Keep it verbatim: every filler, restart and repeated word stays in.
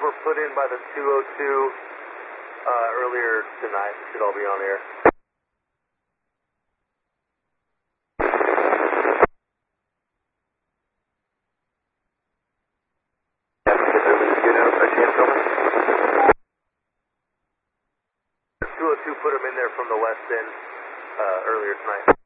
were put in by the two oh two uh, earlier tonight. It should all be on air. two oh two put them in there from the west end uh, earlier tonight.